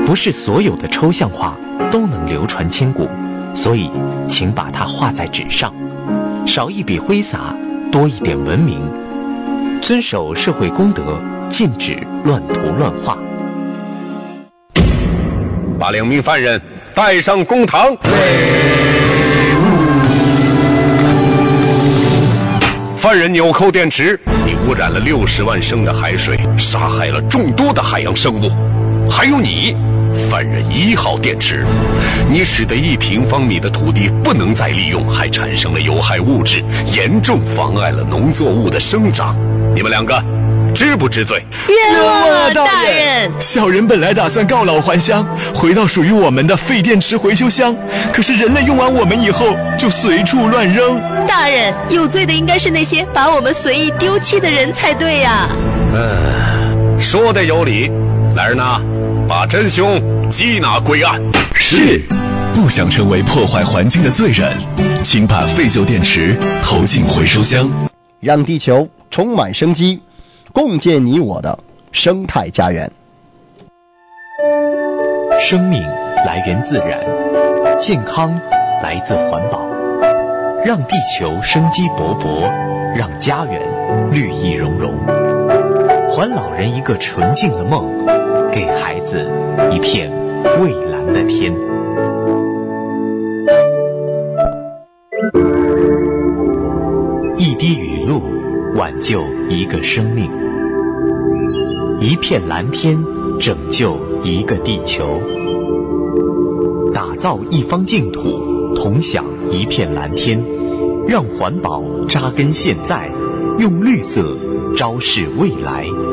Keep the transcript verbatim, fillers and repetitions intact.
不是所有的抽象画都能流传千古，所以请把它画在纸上，少一笔挥洒，多一点文明，遵守社会公德，禁止乱涂乱画。 把两名犯人带上公堂。犯人纽扣电池，你污染了六十万升的海水，杀害了众多的海洋生物。还有你，犯人一号电池，你使得一平方米的土地不能再利用，还产生了有害物质，严重妨碍了农作物的生长。你们两个知不知罪？ 冤枉大人！ 小人本来打算告老还乡，回到属于我们的废电池回收箱，可是人类用完我们以后就随处乱扔。 大人，有罪的应该是那些把我们随意丢弃的人才对呀。 嗯，说的有理。来人呐，把真凶缉拿归案。 是。不想成为破坏环境的罪人，请把废旧电池投进回收箱， 让地球充满生机，共建你我的生态家园。 生命来源自然，健康来自环保，让地球生机勃勃，让家园绿意融融，还老人一个纯净的梦，给孩子一片蔚蓝的天。一滴雨露挽救一个生命，一片蓝天拯救一个地球，打造一方净土，同享一片蓝天，让环保扎根现在，用绿色昭示未来。